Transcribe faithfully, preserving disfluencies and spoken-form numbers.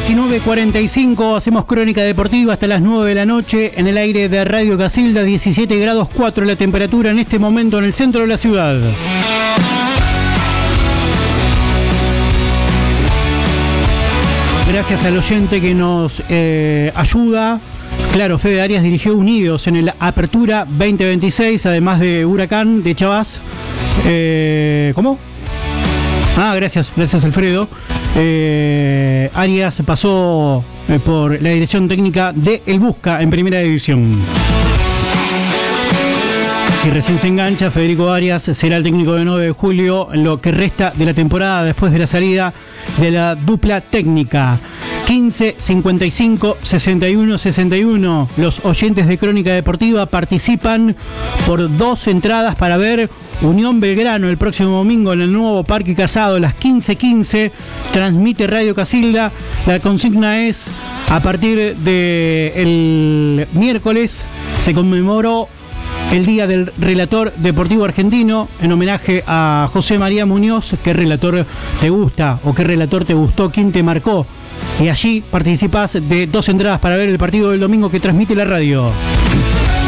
diecinueve cuarenta y cinco, hacemos crónica deportiva hasta las nueve de la noche en el aire de Radio Casilda, diecisiete grados cuatro la temperatura en este momento en el centro de la ciudad. Gracias al oyente que nos eh, ayuda. Claro, Fede Arias dirigió Unidos en el Apertura veinte veintiséis, además de Huracán, de Chavás. Eh, ¿Cómo? Ah, gracias, gracias Alfredo. Eh, Arias pasó eh, por la dirección técnica de El Busca en Primera División. Si recién se engancha, Federico Arias será el técnico de nueve de julio en lo que resta de la temporada después de la salida de la dupla técnica. quince cincuenta y cinco sesenta y uno sesenta y uno. Los oyentes de Crónica Deportiva participan por dos entradas para ver Unión Belgrano el próximo domingo en el nuevo Parque Casado a las quince quince. Transmite Radio Casilda. La consigna es: a partir del miércoles se conmemoró el Día del Relator Deportivo Argentino, en homenaje a José María Muñoz. ¿Qué relator te gusta o qué relator te gustó? ¿Quién te marcó? Y allí participás de dos entradas para ver el partido del domingo que transmite la radio.